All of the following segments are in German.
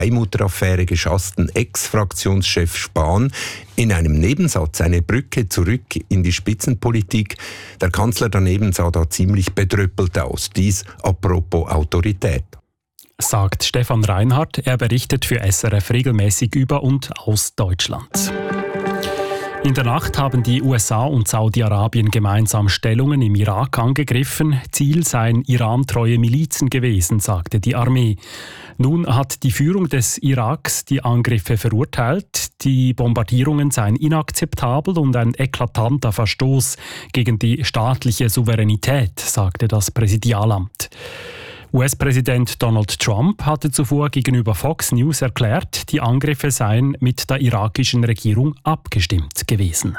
Mutteraffäre geschassten Ex-Fraktionschef Spahn in einem Nebensatz eine Brücke zurück in die Spitzenpolitik. Der Kanzler daneben sah da ziemlich bedröppelt aus. Dies apropos Autorität. Sagt Stefan Reinhardt. Er berichtet für SRF regelmäßig über und aus Deutschland. In der Nacht haben die USA und Saudi-Arabien gemeinsam Stellungen im Irak angegriffen. Ziel seien irantreue Milizen gewesen, sagte die Armee. Nun hat die Führung des Iraks die Angriffe verurteilt. Die Bombardierungen seien inakzeptabel und ein eklatanter Verstoß gegen die staatliche Souveränität, sagte das Präsidialamt. US-Präsident Donald Trump hatte zuvor gegenüber Fox News erklärt, die Angriffe seien mit der irakischen Regierung abgestimmt gewesen.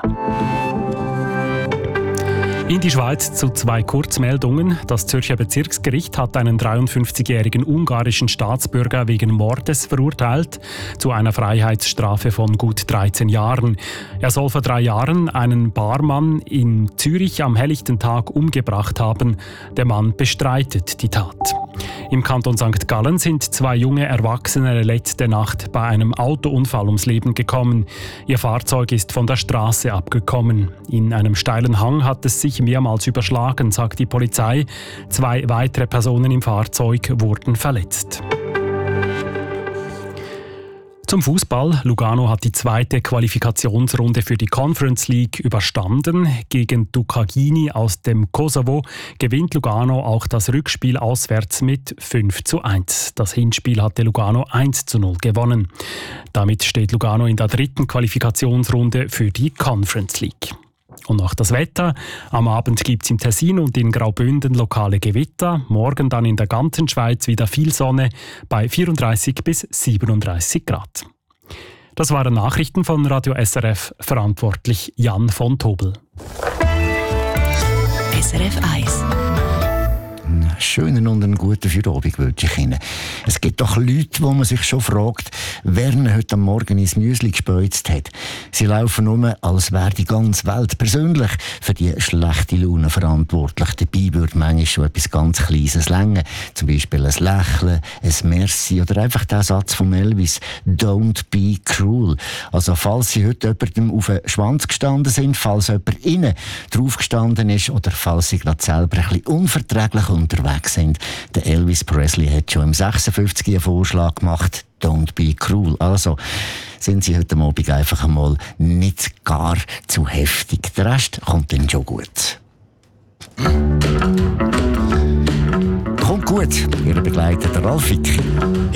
In die Schweiz zu 2 Kurzmeldungen. Das Zürcher Bezirksgericht hat einen 53-jährigen ungarischen Staatsbürger wegen Mordes verurteilt, zu einer Freiheitsstrafe von gut 13 Jahren. Er soll vor 3 Jahren einen Barmann in Zürich am helllichten Tag umgebracht haben. Der Mann bestreitet die Tat. Im Kanton St. Gallen sind 2 junge Erwachsene letzte Nacht bei einem Autounfall ums Leben gekommen. Ihr Fahrzeug ist von der Straße abgekommen. In einem steilen Hang hat es sich mehrmals überschlagen, sagt die Polizei. 2 weitere Personen im Fahrzeug wurden verletzt. Zum Fußball. Lugano hat die 2. Qualifikationsrunde für die Conference League überstanden. Gegen Ducagini aus dem Kosovo gewinnt Lugano auch das Rückspiel auswärts mit 5:1. Das Hinspiel hatte Lugano 1:0 gewonnen. Damit steht Lugano in der 3. Qualifikationsrunde für die Conference League. Und noch das Wetter. Am Abend gibt es im Tessin und in Graubünden lokale Gewitter. Morgen dann in der ganzen Schweiz wieder viel Sonne bei 34 bis 37 Grad. Das waren Nachrichten von Radio SRF, verantwortlich Jan von Tobel. SRF 1. Einen schönen und einen guten Feierabend wünsche ich Ihnen. Es gibt doch Leute, wo man sich schon fragt, wer heute Morgen ins Müsli gespeuzt hat. Sie laufen um, als wäre die ganze Welt persönlich für die schlechte Laune verantwortlich. Dabei würde manchmal schon etwas ganz Kleines länger. Zum Beispiel ein Lächeln, ein Merci oder einfach der Satz von Elvis, «Don't be cruel». Also falls Sie heute jemandem auf den Schwanz gestanden sind, falls jemand Ihnen drauf gestanden ist oder falls Sie gerade selber ein bisschen unverträglich unterwegs sind. Der Elvis Presley hat schon im 56 einen Vorschlag gemacht, «Don't be cruel». Also sind Sie heute Abend einfach einmal nicht gar zu heftig. Der Rest kommt dann schon gut. Kommt gut, Ihr Begleiter, der Ralf Wicki.